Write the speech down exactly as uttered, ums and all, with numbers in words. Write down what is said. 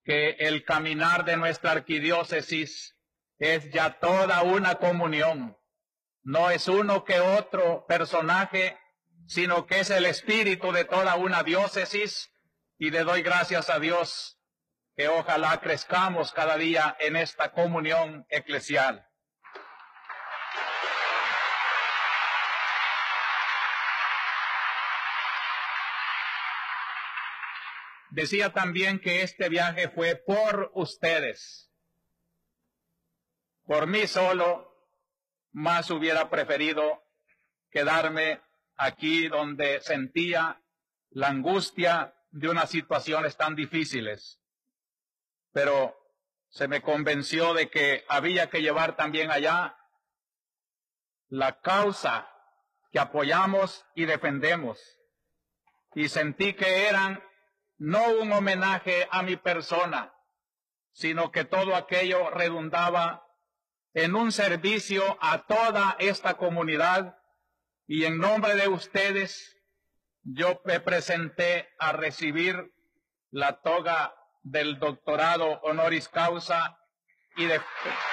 que el caminar de nuestra arquidiócesis es ya toda una comunión. No es uno que otro personaje, sino que es el espíritu de toda una diócesis, y le doy gracias a Dios que ojalá crezcamos cada día en esta comunión eclesial. Decía también que este viaje fue por ustedes. Por mí solo, más hubiera preferido quedarme aquí donde sentía la angustia de unas situaciones tan difíciles. Pero se me convenció de que había que llevar también allá la causa que apoyamos y defendemos. Y sentí que eran no un homenaje a mi persona, sino que todo aquello redundaba en un servicio a toda esta comunidad, y en nombre de ustedes yo me presenté a recibir la toga del doctorado honoris causa y de